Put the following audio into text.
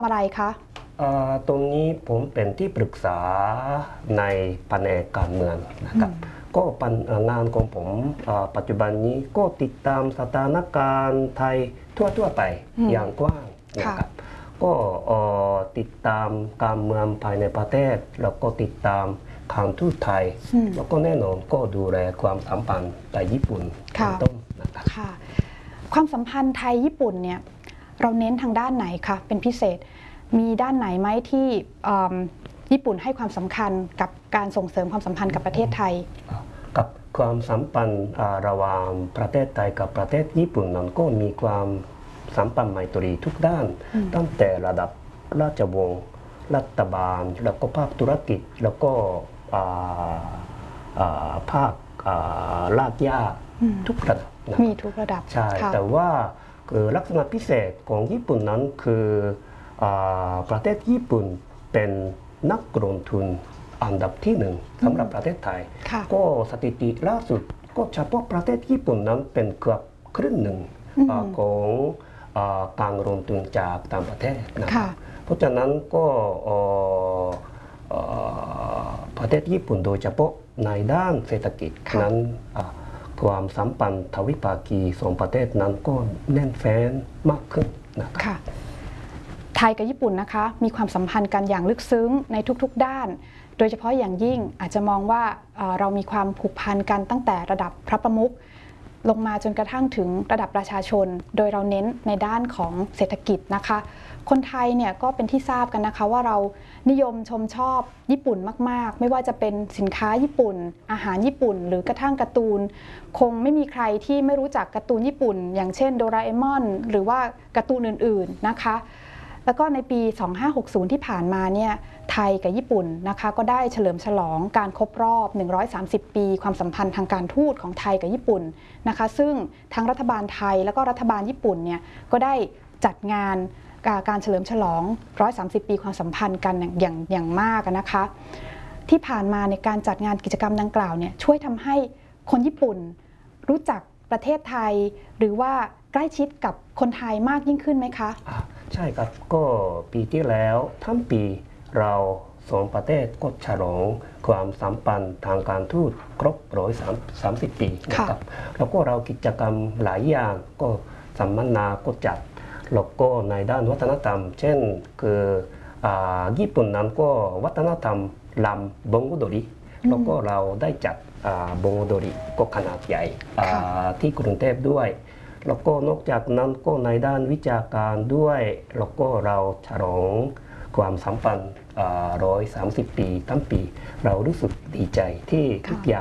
อะไรคะตรงนี้ผมเป็นที่ปรึกษาในแผนกการเมืองนะครับก็งานของผมปัจจุบันนี้ก็ติดตามสถานการณ์ไทยทั่วไปอย่างกว้างนะครับก็ติดตามการเมืองภายในประเทศแล้วก็ติดตามการทูตไทยแล้วก็แน่นอนก็ดูแลความสัมพันธ์ไทยญี่ปุ่นเป็นต้นนะครับความสัมพันธ์ไทยญี่ปุ่นเนี่ยเราเน้นทางด้านไหนคะเป็นพิเศษมีด้านไหนไหมที่ญี่ปุ่นให้ความสำคัญกับการส่งเสริมความสัมพันธ์กับประเทศไทยกับความสัมพันธ์ระหว่างประเทศไทยกับประเทศญี่ปุ่นนั้นก็มีความสัมพันธ์ไมตรีทุกด้านตั้งแต่ระดับราชวงศ์รัฐบาลแล้วก็ภาคธุรกิจแล้วก็ภาครากหญ้าทุกระดับมีทุกระดับใช่แต่ว่าลักษณะพิเศษของญี่ปุ่นนั้นคือประเทศญี่ปุ่นเป็นนักลงทุนอันดับที่หนึ่งสำหรับประเทศไทยก็สถิติล่าสุดก็เฉพาะประเทศญี่ปุ่นนั้นเป็นเกือบครึ่งหนึ่งของการลงทุนจากต่างประเทศนะครับเพราะฉะนั้นก็ประเทศญี่ปุ่นโดยเฉพาะในด้านเศรษฐกิจนั้นความสัมพันธ์ทวิภาคีสองประเทศนั้นก็แน่นแฟ้นมากขึ้นนะครับไทยกับญี่ปุ่นนะคะมีความสัมพันธ์กันอย่างลึกซึ้งในทุกๆด้านโดยเฉพาะอย่างยิ่งอาจจะมองว่าเรามีความผูกพันกันตั้งแต่ระดับพระประมุขลงมาจนกระทั่งถึงระดับประชาชนโดยเราเน้นในด้านของเศรษฐกิจนะคะคนไทยเนี่ยก็เป็นที่ทราบกันนะคะว่าเรานิยมชมชอบญี่ปุ่นมากๆไม่ว่าจะเป็นสินค้าญี่ปุ่นอาหารญี่ปุ่นหรือกระทั่งการ์ตูนคงไม่มีใครที่ไม่รู้จักการ์ตูนญี่ปุ่นอย่างเช่นโดราเอมอนหรือว่าการ์ตูนอื่นๆนะคะแล้วก็ในปี 2560 ที่ผ่านมาเนี่ยไทยกับญี่ปุ่นนะคะก็ได้เฉลิมฉลองการครบรอบ130 ปีความสัมพันธ์ทางการทูตของไทยกับญี่ปุ่นนะคะซึ่งทั้งรัฐบาลไทยแล้วก็รัฐบาลญี่ปุ่นเนี่ยก็ได้จัดงานการเฉลิมฉลอง130 ปีความสัมพันธ์กันอย่างมากนะคะที่ผ่านมาในการจัดงานกิจกรรมดังกล่าวเนี่ยช่วยทำให้คนญี่ปุ่นรู้จักประเทศไทยหรือว่าใกล้ชิดกับคนไทยมากยิ่งขึ้นไหมคะใช่ครับก็ปีที่แล้วทั้งปีเราสองประเทศก็ฉลองความสัมพันธ์ทางการทูตครบ130 ปีนะครับแล้วก็เรากิจกรรมหลายอย่างก็สัมมนาก็จัดแล้วก็ในด้านวัฒนธรรมเช่นคือญี่ปุ่นนั้นก็วัฒนธรรมลำบงโกโดริแล้วก็เราได้จัดบงโกโดริก็ขนาดใหญ่ที่กรุงเทพด้วยแล้วก็นอกจากนั้นก็ในด้านวิชาการด้วยแล้วก็เราฉลองความสัมพันธ์130 ปีทั้งปีเรารู้สึกดีใจที่ทุกอย่าง